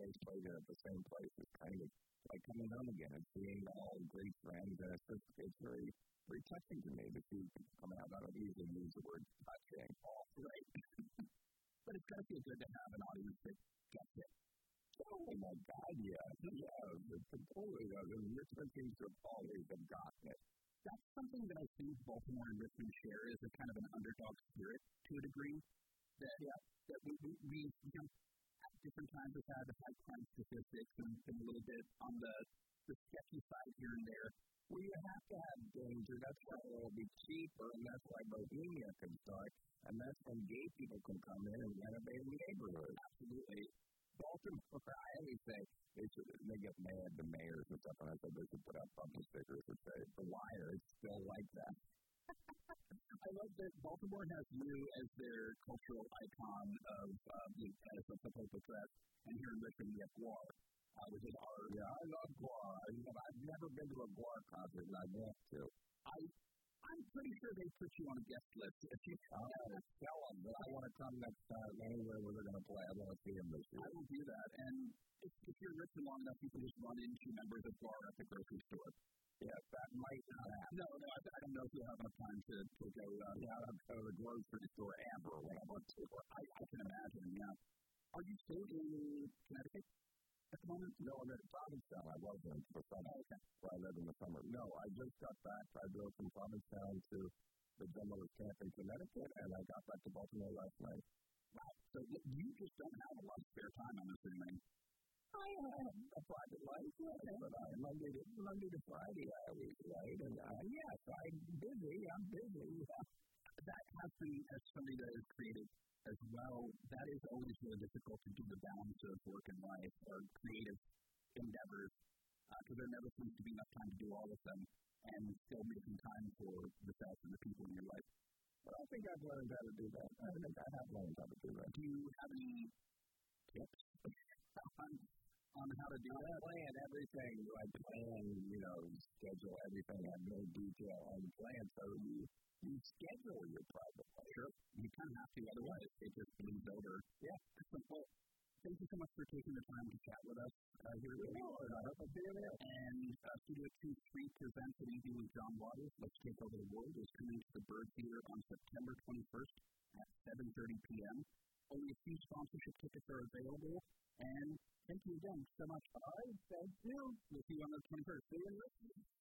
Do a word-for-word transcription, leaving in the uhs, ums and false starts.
always played at the same place is kind of like coming home again and seeing all great friends. And it's just, it's very, very touching to me to see people come out. I don't usually use the word touching. Oh, right. But it's got to feel good to have an audience that gets it. Oh, my God, yeah. Yeah, it's totally. I mean, Richmond seems to have always have gotten it. That's something that I think Baltimore and Richmond share is a kind of an underdog spirit to a degree. That, yeah, that we, we, we you know, at different times have had high crime statistics and been a little bit on the, the sketchy side here and there. Well, you have to have danger. That's why it'll be cheaper, and that's why Bohemia can start, and that's when gay people can come in and renovate the neighborhood. Absolutely. Baltimore, I always say, they, should, they get mad, the mayors and stuff, and I said they should put out bumper stickers that say, The Wire, it's still like that. I love that Baltimore has you as their cultural icon of uh, the as a political dress, and here in Richmond we have Gwar, uh, which is our... Yeah, I love Gwar. I, I've never been to a Gwar concert, and I want to. I, I'm pretty sure they put you on a guest list. If you uh, tell them that I want to come next time anywhere where they're going to play. I want to see them this year. I will do that, and if, if you're in Richmond long enough, you can just run into members of Gwar at the grocery store. Yeah, that might not happen. No, no, I, I don't know if you'll have enough time to, to go, uh, yeah, I'll go to the grocery store ever when I want to. I, I can imagine, yeah. Are you still in Connecticut at the moment? No, I'm in Provincetown. I was in for summer. Oh, okay. Where I live in the summer. No, I just got back. I drove from Provincetown to the Drummer Camp in Connecticut, and I got back to Baltimore last night. Wow. So you just don't have a lot of spare time, I'm assuming. I have a private life, yes, but I, Monday, to, Monday to Friday I always write, and uh, yes, I'm busy, I'm busy. That has been, as somebody that is creative as well, that is always really difficult to do the balance of work and life or creative endeavors, because uh, there never seems to be enough time to do all of them, and still making time for yourself and the people in your life. But I think I've learned how to do that. I think I have learned how to do that. Do you have any tips on on how to do I that? Plan everything. I plan, you know, schedule everything. I have no detail on the plan, so you, you schedule your private life. Sure. You kind of have to, otherwise it just bleeds over. Yeah. Excellent. Well, thank you so much for taking the time to chat with us uh, here at the I hope I'll be there. And uh, Studio two three presents an evening with John Waters. Let's Take Over the World is coming to the Bird Theater on September twenty-first at seven thirty p.m. Only a few sponsorship tickets are available. And thank you again so much. All right, thank you. We'll see you on the twenty-first. See you.